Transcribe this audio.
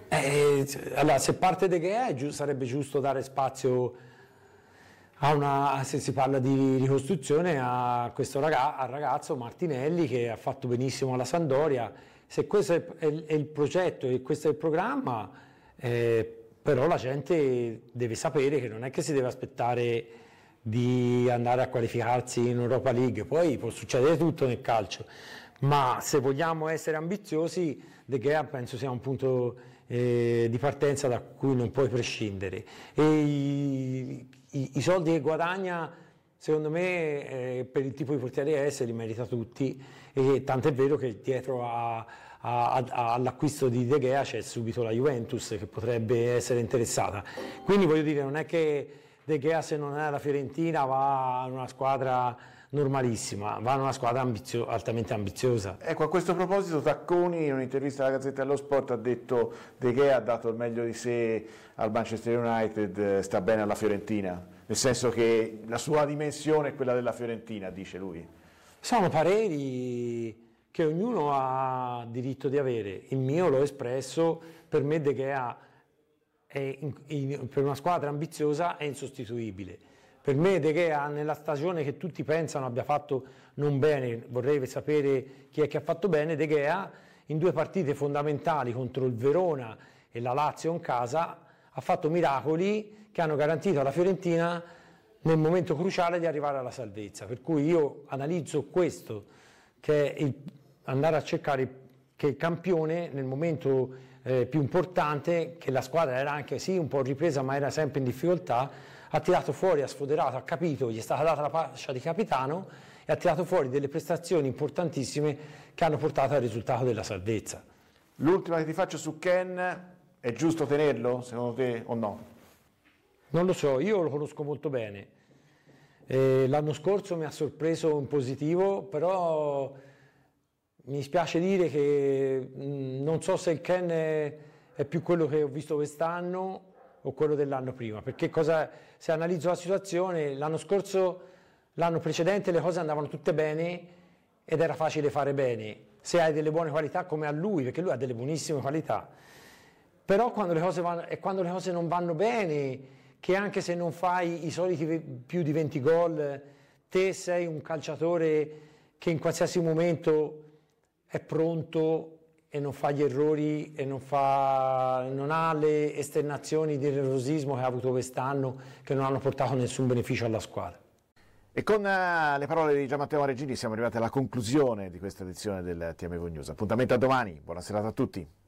Allora, se parte De Gea sarebbe giusto dare spazio se si parla di ricostruzione, a questo al ragazzo Martinelli, che ha fatto benissimo alla Sampdoria. Se questo è il progetto e questo è il programma, però la gente deve sapere che non è che si deve aspettare di andare a qualificarsi in Europa League. Poi può succedere tutto nel calcio, ma se vogliamo essere ambiziosi, De Gea penso sia un punto di partenza da cui non puoi prescindere. E i soldi che guadagna, secondo me, per il tipo di portiere che è, li merita tutti, e tant'è vero che dietro all'acquisto di De Gea c'è subito la Juventus, che potrebbe essere interessata. Quindi voglio dire, non è che De Gea, se non è alla Fiorentina, va in una squadra normalissima, va in una squadra altamente ambiziosa. Ecco, a questo proposito Tacconi, in un'intervista alla Gazzetta dello Sport, ha detto De Gea ha dato il meglio di sé al Manchester United, sta bene alla Fiorentina, nel senso che la sua dimensione è quella della Fiorentina, dice lui. Sono pareri che ognuno ha diritto di avere. Il mio l'ho espresso: per me De Gea per una squadra ambiziosa è insostituibile. Per me De Gea, nella stagione che tutti pensano abbia fatto non bene, vorrei sapere chi è che ha fatto bene, De Gea in 2 partite fondamentali contro il Verona e la Lazio in casa ha fatto miracoli che hanno garantito alla Fiorentina nel momento cruciale di arrivare alla salvezza. Per cui io analizzo questo, che è andare a cercare che il campione nel momento più importante, che la squadra era anche sì un po' ripresa ma era sempre in difficoltà, ha tirato fuori, ha sfoderato, ha capito, gli è stata data la fascia di capitano e ha tirato fuori delle prestazioni importantissime che hanno portato al risultato della salvezza. L'ultima che ti faccio su Ken, è giusto tenerlo secondo te o no? Non lo so, io lo conosco molto bene. L'anno scorso mi ha sorpreso in positivo, però mi spiace dire che non so se il Ken è più quello che ho visto quest'anno o quello dell'anno prima, perché se analizzo la situazione, l'anno scorso, l'anno precedente le cose andavano tutte bene ed era facile fare bene, se hai delle buone qualità come a lui, perché lui ha delle buonissime qualità. Però quando le cose non vanno bene, che anche se non fai i soliti più di 20 gol, te sei un calciatore che in qualsiasi momento è pronto e non fa gli errori e non ha le esternazioni di nervosismo che ha avuto quest'anno, che non hanno portato nessun beneficio alla squadra. E con le parole di Gianmatteo Regini siamo arrivati alla conclusione di questa edizione del TMV News. Appuntamento a domani, buona serata a tutti.